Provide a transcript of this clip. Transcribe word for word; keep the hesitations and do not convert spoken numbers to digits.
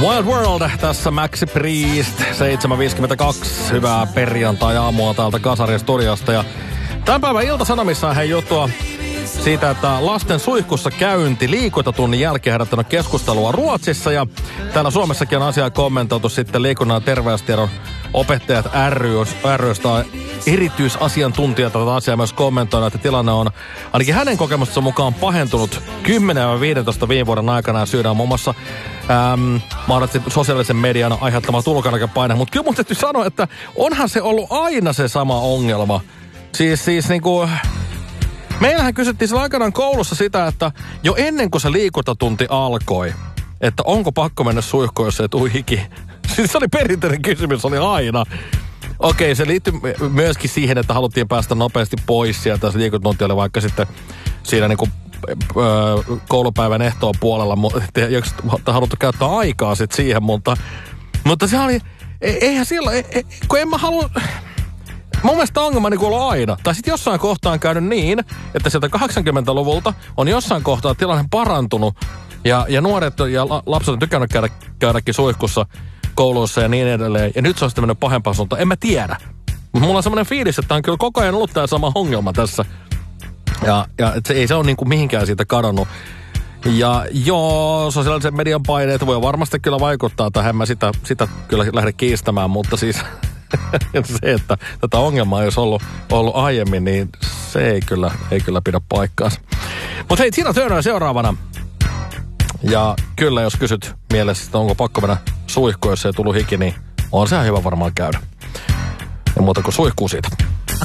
Wild World, tässä Maxi Priest, seitsemän viisikymmentäkaksi. Hyvää perjantai-aamua täältä Kasarin studiosta. Ja tämän päivän Ilta-Sanomissa hän juttua siitä, että lasten suihkussa käynti liikuntatunnin jälkeen herättänyt keskustelua Ruotsissa. Ja täällä Suomessakin on asiaa kommentoitu sitten liikunnan ja terveystiedon opettajat ry:stä erityisasiantuntijat tätä asiaa myös kommentoivat, että tilanne on ainakin hänen kokemustensa mukaan pahentunut kymmenen viisitoista viime vuoden aikana ja syydään muun muassa äm, mahdollisesti sosiaalisen median aiheuttama tulkanakepaine. Mutta kyllä mun täytyy sanoa, että onhan se ollut aina se sama ongelma. Siis, siis niinku... Meillähän kysyttiin sillä aikanaan koulussa sitä, että jo ennen kuin se liikuntatunti alkoi, että onko pakko mennä suihkuun, jos ei tule hiki. Siis se oli perinteinen kysymys, oli aina. Okei, se liittyy myöskin siihen, että haluttiin päästä nopeasti pois sieltä. Se liikuntatunti oli vaikka sitten siinä niinku öö, koulupäivän ehtoon puolella, mutta ei haluttu käyttää aikaa sitten siihen, mutta, mutta se oli, eihän silloin, ei, kun en mä halua... Mun mielestä ongelma niin kuin ollut aina. Tai sitten jossain kohtaa on käynyt niin, että sieltä kahdeksankymmentäluvulta on jossain kohtaa tilanne parantunut. Ja, ja nuoret ja lapset on tykännyt käydä, käydäkin suihkussa kouluissa ja niin edelleen. Ja nyt se on sitten mennyt pahempaan suuntaan. En mä tiedä. Mutta mulla on semmoinen fiilis, että on kyllä koko ajan ollut tämä sama ongelma tässä. Ja, ja se, ei se ole niin kuin mihinkään siitä kadonnut. Ja joo, sosiaalisen median paineet voi varmasti kyllä vaikuttaa tähän. Mä sitä, sitä kyllä lähden kiistämään, mutta siis... se, että tätä ongelmaa ei olisi ollut, ollut aiemmin, niin se ei kyllä, ei kyllä pidä paikkaansa. Mutta hei, Tina Turner seuraavana. Ja kyllä, jos kysyt mielessä, että onko pakko mennä suihkuun, jos ei tullut hiki, niin on se hyvä varmaan käydä. Ja muuta kuin suihkuu siitä.